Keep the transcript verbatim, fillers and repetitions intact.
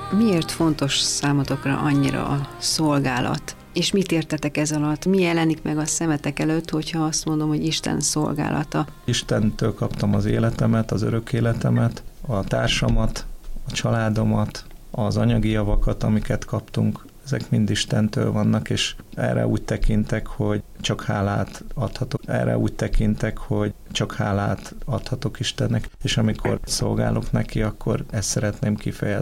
Miért fontos számotokra annyira a szolgálat? És mit értetek ez alatt? Mi jelenik meg a szemetek előtt, hogyha azt mondom, hogy Isten szolgálata? Istentől kaptam az életemet, az örök életemet, a társamat, a családomat, az anyagi javakat, amiket kaptunk, ezek mind Istentől vannak, és erre úgy tekintek, hogy csak hálát adhatok. Erre úgy tekintek, hogy csak hálát adhatok Istennek, és amikor szolgálok neki, akkor ezt szeretném kifejezni.